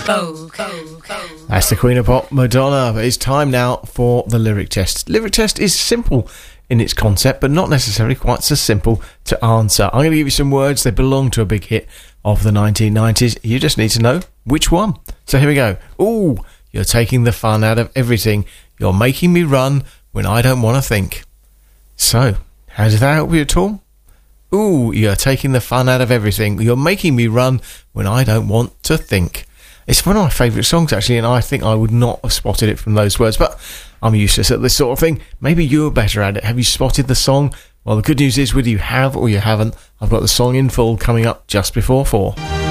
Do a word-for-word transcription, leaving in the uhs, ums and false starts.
That's the Queen of Pop, Madonna. It's time now for the lyric test. Lyric test is simple in its concept, but not necessarily quite so simple to answer. I'm going to give you some words. They belong to a big hit of the nineteen nineties. You just need to know which one. So here we go. Ooh, you're taking the fun out of everything. You're making me run when I don't want to think. So, how does that help you at all? Ooh, you're taking the fun out of everything. You're making me run when I don't want to think. It's one of my favourite songs, actually, and I think I would not have spotted it from those words, but I'm useless at this sort of thing. Maybe you're better at it. Have you spotted the song? Well, the good news is, whether you have or you haven't, I've got the song in full coming up just before four.